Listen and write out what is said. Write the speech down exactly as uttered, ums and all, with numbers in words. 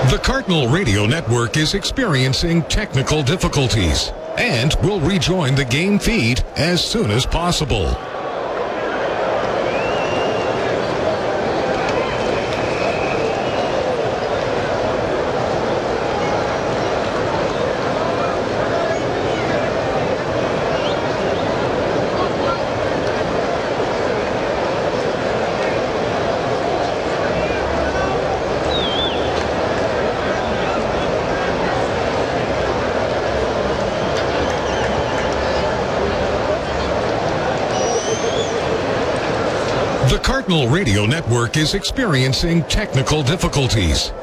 The Cardinal Radio Network is experiencing technical difficulties and will rejoin the game feed as soon as possible. The Cardinal Radio Network is experiencing technical difficulties